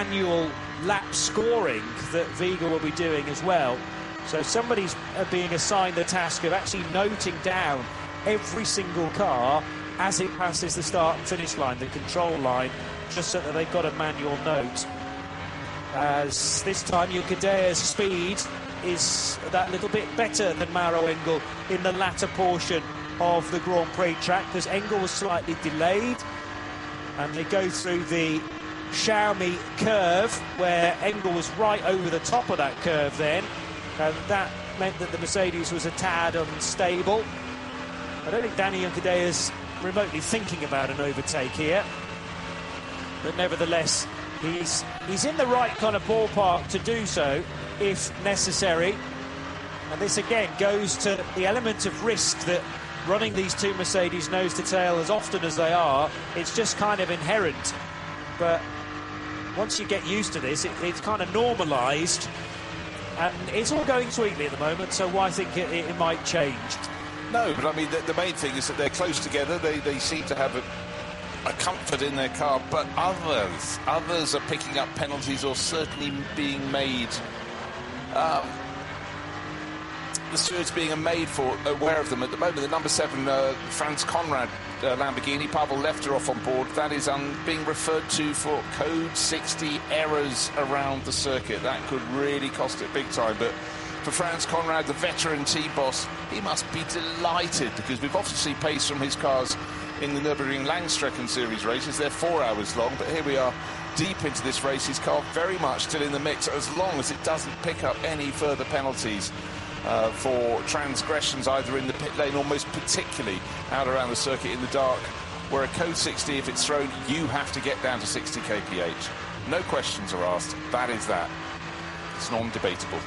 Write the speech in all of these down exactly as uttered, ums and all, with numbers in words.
manual lap scoring that Viga will be doing as well. So somebody's being assigned the task of actually noting down every single car as it passes the start and finish line, the control line, just so that they've got a manual note. As this time, Yukadea's speed is that little bit better than Mauro Engel in the latter portion of the Grand Prix track, because Engel was slightly delayed, and they go through the Xiaomi curve where Engel was right over the top of that curve then, and that meant that the Mercedes was a tad unstable. I don't think Danny Yukadea's remotely thinking about an overtake here, but nevertheless he's he's in the right kind of ballpark to do so if necessary. And this again goes to the element of risk that running these two Mercedes nose to tail as often as they are, it's just kind of inherent. But once you get used to this, it, it's kind of normalised, and it's all going sweetly at the moment, so why think it, it, it might change? No, but I mean, the, the main thing is that they're close together. They, they seem to have a, a comfort in their car, but others, others are picking up penalties or certainly being made. Um, the stewards being made for aware of them at the moment. The number seven, uh, Franz Conrad uh, Lamborghini, Pavel Lefterov on board. That is um, being referred to for code sixty errors around the circuit. That could really cost it big time. But for Franz Conrad, the veteran T-boss, he must be delighted, because we've often seen pace from his cars in the Nürburgring Langstrecken Series races. They're four hours long, but here we are deep into this race. His car very much still in the mix, as long as it doesn't pick up any further penalties uh, for transgressions either in the pit lane or most particularly out around the circuit in the dark, where a code sixty, if it's thrown, you have to get down to sixty k p h. No questions are asked. That is that. It's non-debatable.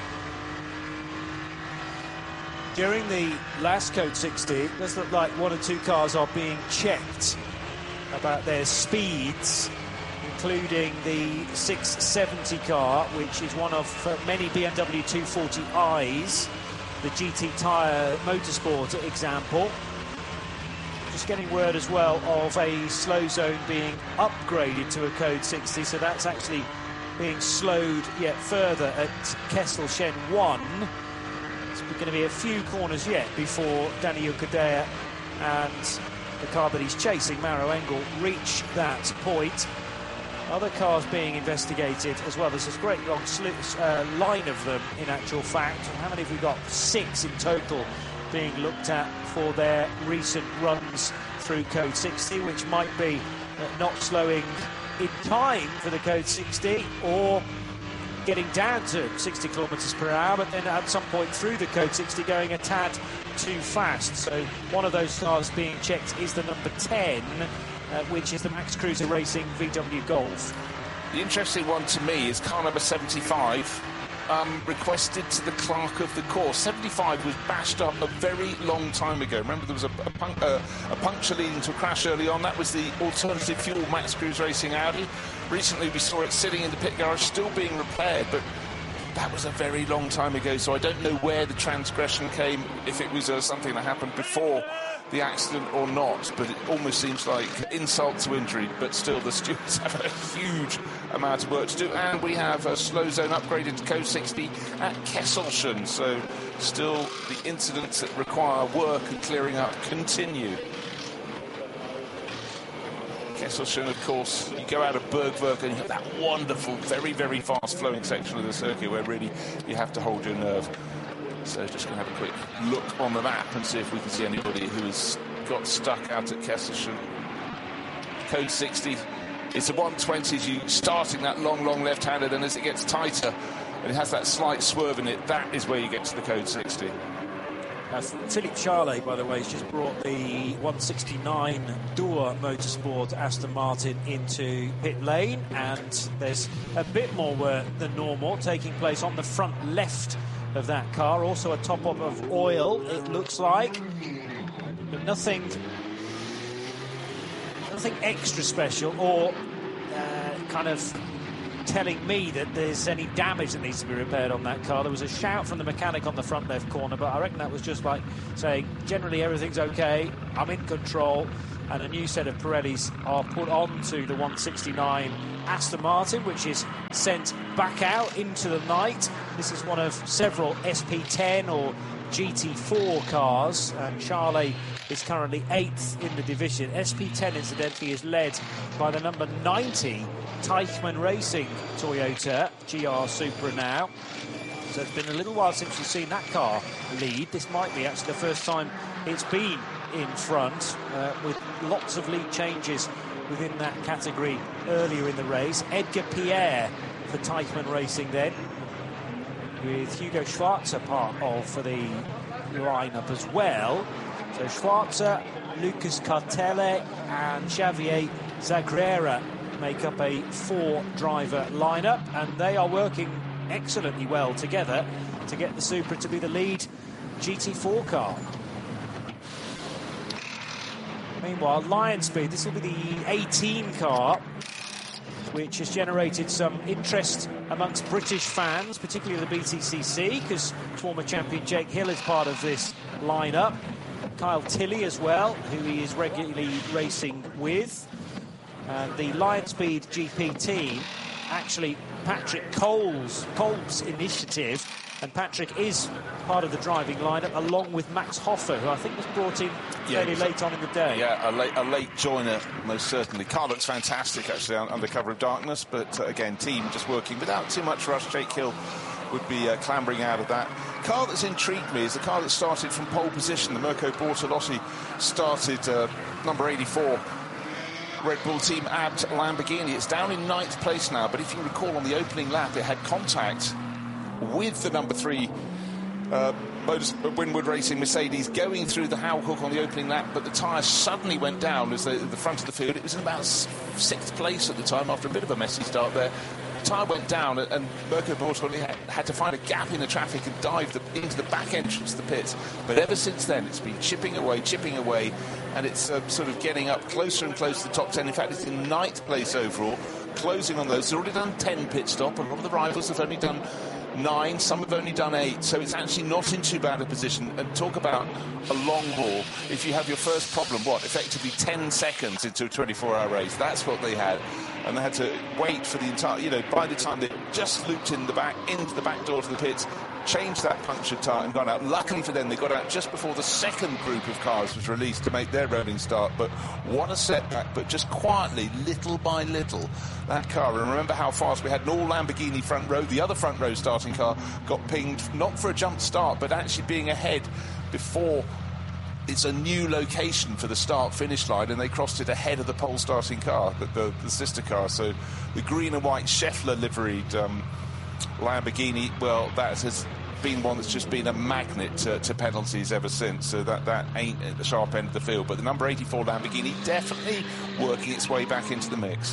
During the last code sixty, it does look like one or two cars are being checked about their speeds, including the six seventy car, which is one of uh, many B M W two forty i's, the G T Tyre Motorsport example. Just getting word as well of a slow zone being upgraded to a code sixty, so that's actually being slowed yet further at Kessel-Shen one. There's going to be a few corners yet before Danny Yucadea and the car that he's chasing, Mauro Engel, reach that point. Other cars being investigated as well. There's this great long uh, line of them, in actual fact. How many have we got? Six in total being looked at for their recent runs through code sixty, which might be uh, not slowing in time for the code sixty, or getting down to sixty kilometres per hour, but then at some point through the code sixty going a tad too fast. So one of those cars being checked is the number ten, uh, which is the Max Cruiser Racing V W Golf. The interesting one to me is car number seventy-five, um, requested to the clerk of the course. seventy-five was bashed up a very long time ago. Remember, there was a, a, punk, uh, a puncture leading to a crash early on. That was the alternative fuel Max Cruiser Racing Audi. Recently we saw it sitting in the pit garage, still being repaired, but that was a very long time ago, so I don't know where the transgression came, if it was uh, something that happened before the accident or not, but it almost seems like insult to injury. But still, the stewards have a huge amount of work to do, and we have a slow zone upgraded to code sixty at Kessel-Shen, so still the incidents that require work and clearing up continue. Kessel-Shen, of course, you go out of Bergwerk and you have that wonderful, very, very fast-flowing section of the circuit where really you have to hold your nerve. So just going to have a quick look on the map and see if we can see anybody who has got stuck out at Kessel-Shen. Code sixty, it's a one twenty as you starting that long, long left-handed, and as it gets tighter and it has that slight swerve in it, that is where you get to the code sixty. Uh, Philippe Charlet, by the way, has just brought the one sixty-nine Dour Motorsport Aston Martin into pit lane, and there's a bit more work than normal taking place on the front left of that car. Also a top-up of oil, it looks like, but nothing, nothing extra special or uh, kind of telling me that there's any damage that needs to be repaired on that car. There was a shout from the mechanic on the front left corner, but I reckon that was just like saying generally everything's okay, I'm in control, and a new set of Pirellis are put onto the one sixty-nine Aston Martin, which is sent back out into the night. This is one of several S P ten or G T four cars, and Charlet is currently eighth in the division. S P ten, incidentally, is led by the number ninety Teichmann Racing Toyota G R Supra now. So it's been a little while since you've seen that car lead. This might be actually the first time it's been in front, uh, with lots of lead changes within that category earlier in the race. Edgar Pierre for Teichmann Racing then, with Hugo Schwarzer part of for the lineup as well. So Schwarzer, Lucas Cartelle and Xavier Zagrera make up a four-driver lineup, and they are working excellently well together to get the Supra to be the lead G T four car. Meanwhile, Lion Speed, this will be the eighteen car, which has generated some interest amongst British fans, particularly the B T C C, because former champion Jake Hill is part of this lineup. Kyle Tilley as well, who he is regularly racing with. And the Lion Speed G P team, actually Patrick Cole's, Cole's initiative, and Patrick is part of the driving lineup, along with Max Hoffer, who I think was brought in fairly yeah, late on in the day. Yeah, a late, a late joiner, most certainly. Car looks fantastic, actually, under cover of darkness, but uh, again, team just working without too much rush. Jake Hill would be uh, clambering out of that. Car that's intrigued me is the car that started from pole position. The Mirko Bortolotti started uh, number eighty-four. Red Bull team Abt Lamborghini. It's down in ninth place now, but if you recall, on the opening lap, it had contact with the number three uh, Motors, Winwood Racing Mercedes going through the Howe Hook on the opening lap, but the tyre suddenly went down as the, the front of the field. It was in about sixth place at the time after a bit of a messy start there. The tyre went down, and Mirko Bortolotti had, had to find a gap in the traffic and dive the, into the back entrance of the pits. But ever since then, it's been chipping away, chipping away, and it's uh, sort of getting up closer and closer to the top ten. In fact, it's in ninth place overall, closing on those. It's already done ten pit stop, and a lot of the rivals have only done nine, some have only done eight, so it's actually not in too bad a position. And talk about a long haul. If you have your first problem, what, effectively ten seconds into a twenty-four hour race, that's what they had. And they had to wait for the entire, you know, by the time they just looped in the back, into the back door to the pits, changed that punctured tyre and gone out. Luckily for them, they got out just before the second group of cars was released to make their rolling start. But what a setback, but just quietly, little by little, that car. And remember how fast we had an all Lamborghini front row. The other front row starting car got pinged, not for a jump start, but actually being ahead before. It's a new location for the start-finish line, and they crossed it ahead of the pole starting car, the, the, the sister car. So the green and white Scheffler liveried um, Lamborghini, well, that has been one that's just been a magnet to, to penalties ever since. So that, that ain't at the sharp end of the field. But the number eighty-four Lamborghini definitely working its way back into the mix.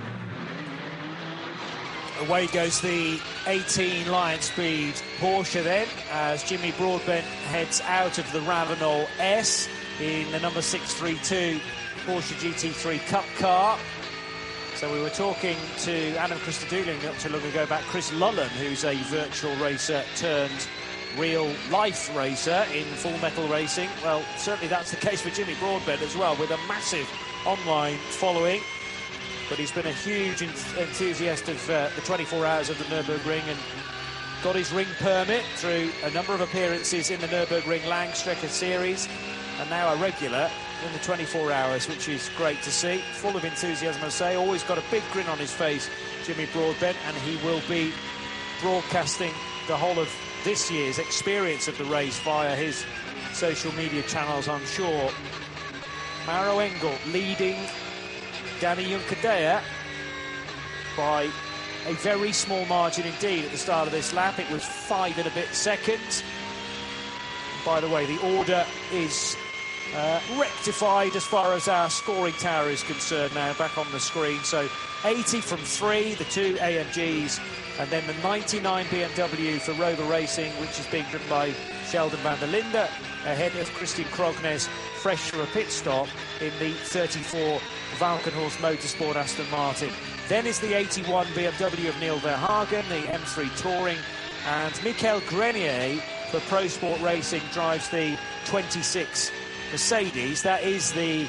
Away goes the eighteen Lion Speed Porsche then, as Jimmy Broadbent heads out of the Ravenel S in the number six three two Porsche G T three Cup car. So we were talking to Adam Christodoulou not too long ago about Chris Lullen, who's a virtual racer turned real-life racer in Full Metal Racing. Well, certainly that's the case for Jimmy Broadbent as well, with a massive online following. But he's been a huge enthusiast of uh, the twenty-four hours of the Nürburgring, and got his ring permit through a number of appearances in the Nürburgring Langstrecke series, and now a regular in the twenty-four hours, which is great to see. Full of enthusiasm, I say. Always got a big grin on his face, Jimmy Broadbent, and he will be broadcasting the whole of this year's experience of the race via his social media channels, I'm sure. Maro Engel leading Danny Juncadella by a very small margin indeed at the start of this lap. It was five and a bit seconds. And by the way, the order is uh, rectified as far as our scoring tower is concerned now, back on the screen. So eighty from three, the two A M Gs, and then the ninety-nine B M W for Rover Racing, which is being driven by Sheldon van der Linde, ahead of Christian Krognes, fresh for a pit stop in the thirty-four Valkenhorst Motorsport Aston Martin. Then is the eighty-one B M W of Neil Verhagen, the M three Touring, and Michael Grenier for Pro Sport Racing drives the twenty-six Mercedes. That is the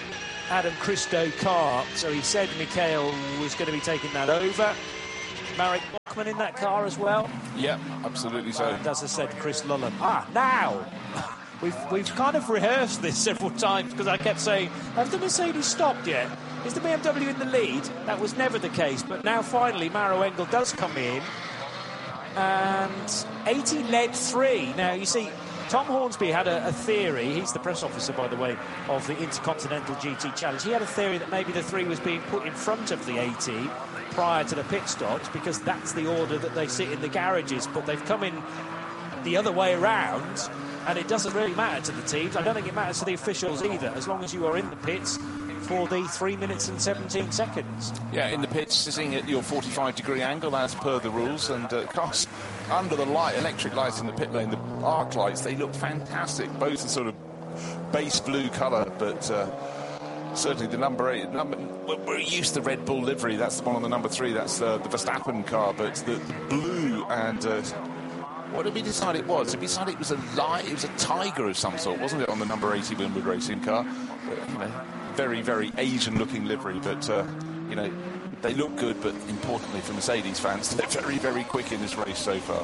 Adam Christo car, so he said Mikhail was going to be taking that over. Marek Bachmann in that car as well. Yep, absolutely so. And as I said, Chris Lullen. Ah, now! We've, we've kind of rehearsed this several times because I kept saying, have the Mercedes stopped yet? Is the B M W in the lead? That was never the case, but now finally Maro Engel does come in, and eighty led three. Now, you see, Tom Hornsby had a, a theory, he's the press officer, by the way, of the Intercontinental G T Challenge. He had a theory that maybe the three was being put in front of the eighty prior to the pit stops because that's the order that they sit in the garages, but they've come in the other way around, and it doesn't really matter to the teams. I don't think it matters to the officials either, as long as you are in the pits for the three minutes and seventeen seconds. Yeah, in the pits, sitting at your forty-five degree angle as per the rules, and uh, cars under the light, electric lights in the pit lane, the arc lights, they look fantastic. Both a sort of base blue colour, but uh, certainly the number eight, number, we're used to Red Bull livery, that's the one on the number three, that's uh, the Verstappen car, but the, the blue and... Uh, what did we decide it was? Did we decide it was a light, it was a tiger of some sort, wasn't it, on the number eighty Winwood Racing car? But, you know, very, very Asian-looking livery, but, uh, you know, they look good, but importantly for Mercedes fans, they're very, very quick in this race so far.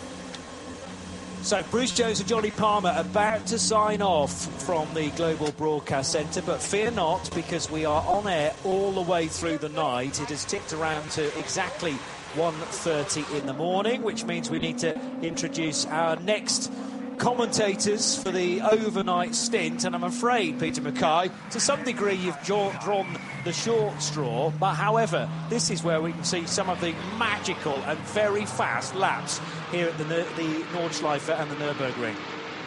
So Bruce Jones and Johnny Palmer about to sign off from the Global Broadcast Centre, but fear not, because we are on air all the way through the night. It has ticked around to exactly one thirty in the morning, which means we need to introduce our next commentators for the overnight stint, and I'm afraid, Peter Mackay, to some degree you've drawn the short straw, but however, this is where we can see some of the magical and very fast laps here at the, the Nordschleife and the Nürburgring.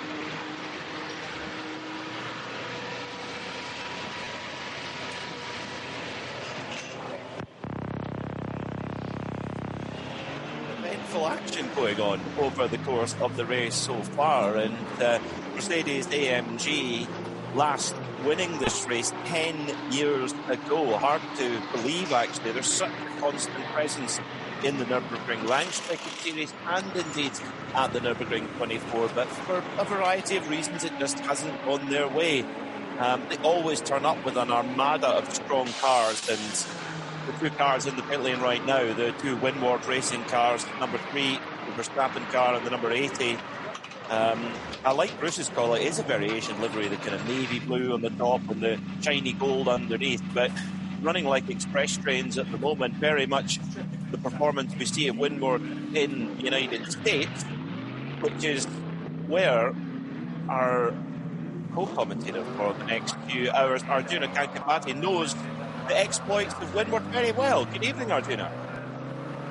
Action going on over the course of the race so far, and uh, Mercedes A M G last winning this race ten years ago. Hard to believe, actually. There's such a constant presence in the Nürburgring Langstrecke Series and indeed at the Nürburgring twenty-four, but for a variety of reasons it just hasn't gone their way. Um, they always turn up with an armada of strong cars, and the two cars in the pit lane right now, the two Winward Racing cars, number three, the Verstappen car, and the number eighty. Um, I like Bruce's call, it is a variation livery, the kind of navy blue on the top and the shiny gold underneath, but running like express trains at the moment, very much the performance we see at Winward in the United States, which is where our co-commentator for the next few hours, Arjuna Kankapati, knows the exploits of Winward very well. Good evening, Arjuna.